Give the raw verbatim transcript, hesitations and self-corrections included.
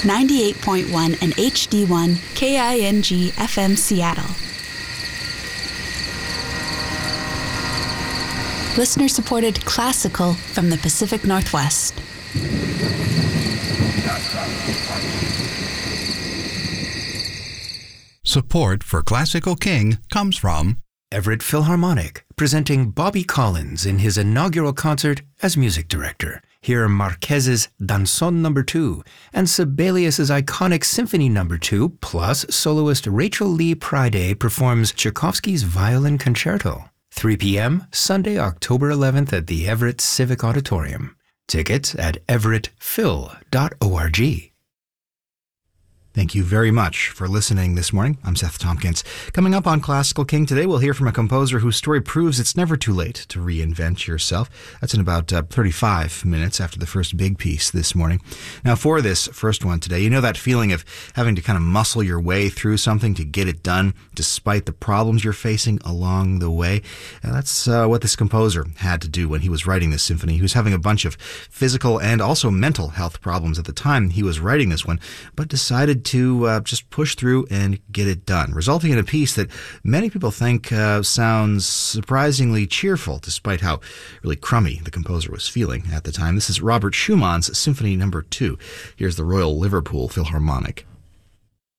ninety-eight point one and H D one K I N G F M Seattle. Listener-supported classical from the Pacific Northwest. Support for Classical King comes from Everett Philharmonic, presenting Bobby Collins in his inaugural concert as music director. Hear Marquez's Danzón Number Two and Sibelius's iconic Symphony Number Two, plus soloist Rachel Lee Priday performs Tchaikovsky's Violin Concerto. three p.m. Sunday, October eleventh at the Everett Civic Auditorium. Tickets at everett phil dot org. Thank you very much for listening this morning. I'm Seth Tompkins. Coming up on Classical King today, we'll hear from a composer whose story proves it's never too late to reinvent yourself. That's in about uh, thirty-five minutes after the first big piece this morning. Now, for this first one today, you know that feeling of having to kind of muscle your way through something to get it done, despite the problems you're facing along the way? And that's uh, what this composer had to do when he was writing this symphony. He was having a bunch of physical and also mental health problems at the time he was writing this one, but decided to uh, just push through and get it done, resulting in a piece that many people think uh, sounds surprisingly cheerful, despite how really crummy the composer was feeling at the time. This is Robert Schumann's Symphony Number Two. Here's the Royal Liverpool Philharmonic.